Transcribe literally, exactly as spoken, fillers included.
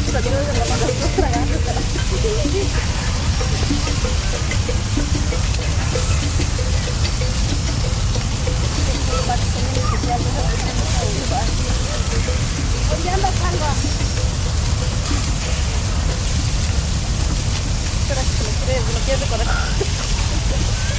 Espera, que se me quiere bloquear de corazón.